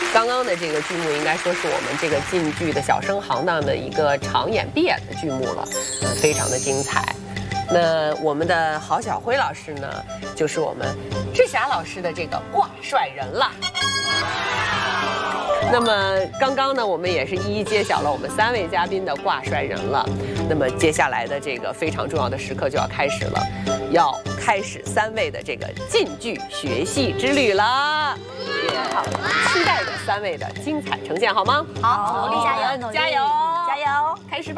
刚刚的这个剧目应该说是我们这个晋剧的小生行当的一个常演必演的剧目了，非常的精彩。那我们的郝晓辉老师呢，就是我们志霞老师的这个挂帅人了。那么刚刚呢，我们也是一一揭晓了我们3位嘉宾的挂帅人了。那么接下来的这个非常重要的时刻就要开始了，要开始3位的这个晋剧学戏之旅了。也好，期待着3位的精彩呈现，好吗？ 好，努力加油， 加油， 加油！ 开始吧。